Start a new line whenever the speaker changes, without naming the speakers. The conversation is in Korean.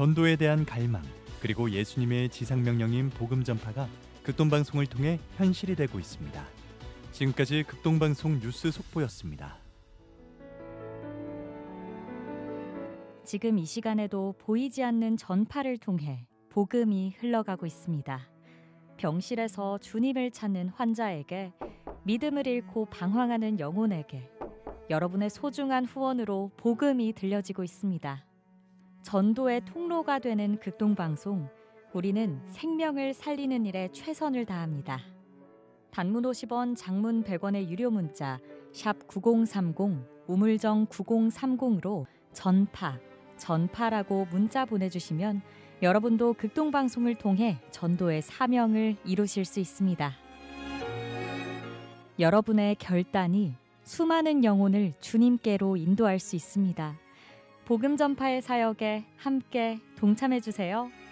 전도에 대한 갈망, 그리고 예수님의 지상명령인 복음 전파가 극동방송을 통해 현실이 되고 있습니다. 지금까지 극동방송 뉴스 속보였습니다.
지금 이 시간에도 보이지 않는 전파를 통해 복음이 흘러가고 있습니다. 병실에서 주님을 찾는 환자에게, 믿음을 잃고 방황하는 영혼에게 여러분의 소중한 후원으로 복음이 들려지고 있습니다. 전도의 통로가 되는 극동방송, 우리는 생명을 살리는 일에 최선을 다합니다. 단문 50원, 장문 100원의 유료 문자 샵 9030, 우물정 9030으로 전파라고 문자 보내주시면 여러분도 극동방송을 통해 전도의 사명을 이루실 수 있습니다. 여러분의 결단이 수많은 영혼을 주님께로 인도할 수 있습니다. 복음 전파의 사역에 함께 동참해 주세요.